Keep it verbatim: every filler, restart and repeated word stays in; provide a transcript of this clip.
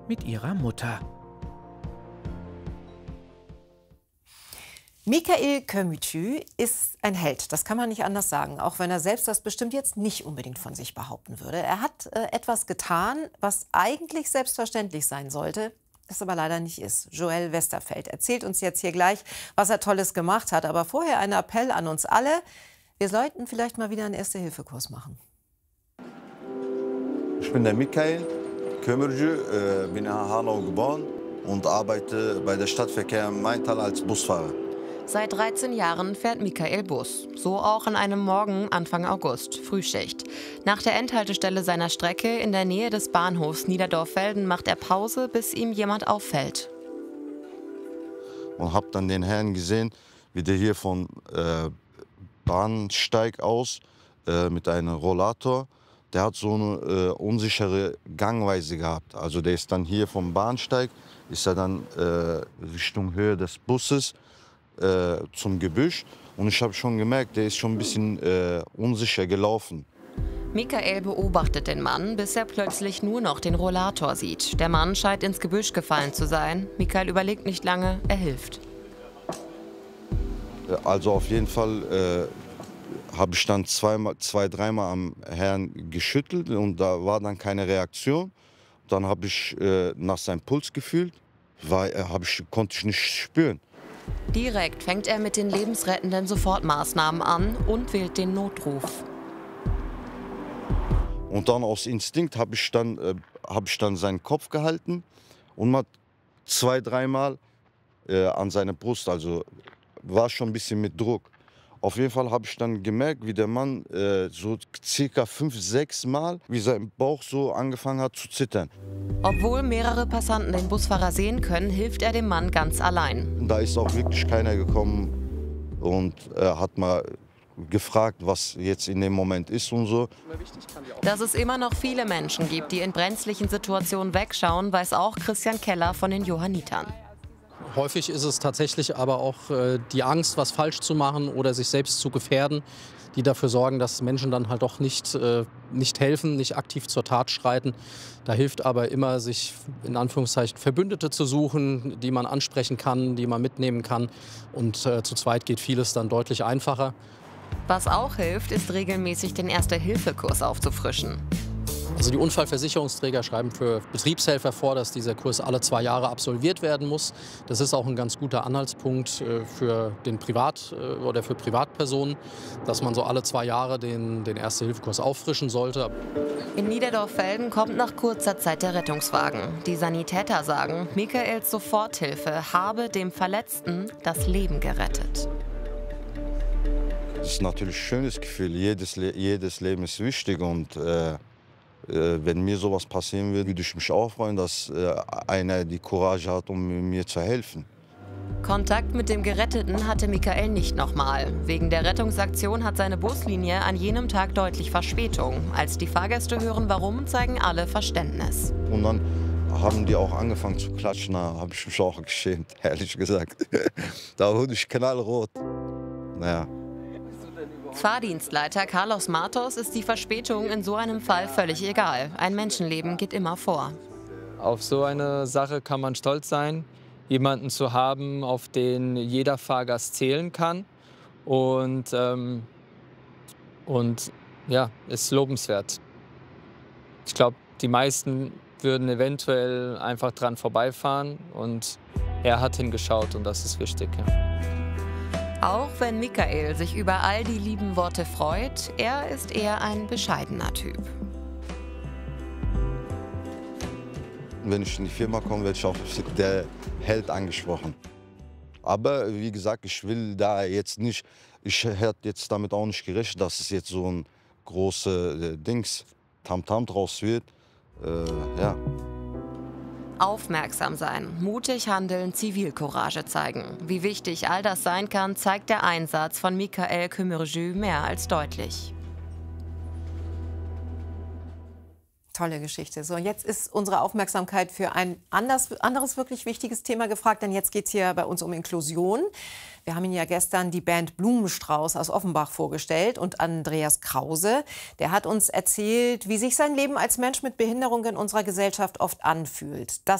mit ihrer Mutter. Michael Kömürcü ist ein Held, das kann man nicht anders sagen, auch wenn er selbst das bestimmt jetzt nicht unbedingt von sich behaupten würde. Er hat äh, etwas getan, was eigentlich selbstverständlich sein sollte, das aber leider nicht ist. Joel Westerfeld erzählt uns jetzt hier gleich, was er Tolles gemacht hat. Aber vorher ein Appell an uns alle, wir sollten vielleicht mal wieder einen Erste-Hilfe-Kurs machen. Ich bin der Michael Kömürcü, äh, bin in Hanau geboren und arbeite bei der Stadtverkehr Maintal als Busfahrer. Seit dreizehn Jahren fährt Michael Bus. So auch an einem Morgen Anfang August, Frühschicht. Nach der Endhaltestelle seiner Strecke in der Nähe des Bahnhofs Niederdorf-Velden macht er Pause, bis ihm jemand auffällt. Und habe dann den Herrn gesehen, wie der hier von äh, Bahnsteig aus äh, mit einem Rollator, der hat so eine äh, unsichere Gangweise gehabt. Also der ist dann hier vom Bahnsteig, ist er dann äh, Richtung Höhe des Busses äh, zum Gebüsch. Und ich habe schon gemerkt, der ist schon ein bisschen äh, unsicher gelaufen. Michael beobachtet den Mann, bis er plötzlich nur noch den Rollator sieht. Der Mann scheint ins Gebüsch gefallen zu sein. Michael überlegt nicht lange, er hilft. Also auf jeden Fall äh, habe ich dann zweimal, zwei, dreimal am Herrn geschüttelt und da war dann keine Reaktion. Dann habe ich äh, nach seinem Puls gefühlt, weil äh, hab ich, konnte ich nicht spüren. Direkt fängt er mit den lebensrettenden Sofortmaßnahmen an und wählt den Notruf. Und dann aus Instinkt habe ich, dann, äh, hab ich dann seinen Kopf gehalten und mal zwei, dreimal äh, an seine Brust, also war schon ein bisschen mit Druck. Auf jeden Fall habe ich dann gemerkt, wie der Mann äh, so circa fünf, sechs Mal, wie sein Bauch so angefangen hat zu zittern. Obwohl mehrere Passanten den Busfahrer sehen können, hilft er dem Mann ganz allein. Da ist auch wirklich keiner gekommen und äh, hat mal gefragt, was jetzt in dem Moment ist und so. Dass es immer noch viele Menschen gibt, die in brenzlichen Situationen wegschauen, weiß auch Christian Keller von den Johannitern. Häufig ist es tatsächlich aber auch äh, die Angst, was falsch zu machen oder sich selbst zu gefährden, die dafür sorgen, dass Menschen dann halt doch nicht, äh, nicht helfen, nicht aktiv zur Tat schreiten. Da hilft aber immer, sich in Anführungszeichen Verbündete zu suchen, die man ansprechen kann, die man mitnehmen kann. Und äh, zu zweit geht vieles dann deutlich einfacher. Was auch hilft, ist regelmäßig den Erste-Hilfe-Kurs aufzufrischen. Also die Unfallversicherungsträger schreiben für Betriebshelfer vor, dass dieser Kurs alle zwei Jahre absolviert werden muss. Das ist auch ein ganz guter Anhaltspunkt für den Privat- oder für Privatpersonen, dass man so alle zwei Jahre den, den Erste-Hilfe-Kurs auffrischen sollte. In Niederdorf-Velden kommt nach kurzer Zeit der Rettungswagen. Die Sanitäter sagen, Michaels Soforthilfe habe dem Verletzten das Leben gerettet. Das ist natürlich ein schönes Gefühl. Jedes, jedes Leben ist wichtig und äh wenn mir sowas passieren würde, würde ich mich auch freuen, dass einer die Courage hat, um mir zu helfen. Kontakt mit dem Geretteten hatte Michael nicht nochmal. Wegen der Rettungsaktion hat seine Buslinie an jenem Tag deutlich Verspätung. Als die Fahrgäste hören, warum, zeigen alle Verständnis. Und dann haben die auch angefangen zu klatschen, da habe ich mich auch geschämt, ehrlich gesagt. Da wurde ich knallrot. Naja. Fahrdienstleiter Carlos Matos ist die Verspätung in so einem Fall völlig egal. Ein Menschenleben geht immer vor. Auf so eine Sache kann man stolz sein, jemanden zu haben, auf den jeder Fahrgast zählen kann. Und, ähm, und ja, ist lobenswert. Ich glaube, die meisten würden eventuell einfach dran vorbeifahren und er hat hingeschaut und das ist wichtig. Ja. Auch wenn Michael sich über all die lieben Worte freut, er ist eher ein bescheidener Typ. Wenn ich in die Firma komme, werde ich auch der Held angesprochen. Aber wie gesagt, ich will da jetzt nicht, ich hätte jetzt damit auch nicht gerechnet, dass es jetzt so ein großes äh, Dings, Tamtam draus wird. Äh, ja. Aufmerksam sein, mutig handeln, Zivilcourage zeigen. Wie wichtig all das sein kann, zeigt der Einsatz von Michael Kömürcü mehr als deutlich. Tolle Geschichte. So, jetzt ist unsere Aufmerksamkeit für ein anders, anderes wirklich wichtiges Thema gefragt, denn jetzt geht es hier bei uns um Inklusion. Wir haben Ihnen ja gestern die Band Blumenstrauß aus Offenbach vorgestellt und Andreas Krause, der hat uns erzählt, wie sich sein Leben als Mensch mit Behinderung in unserer Gesellschaft oft anfühlt. Das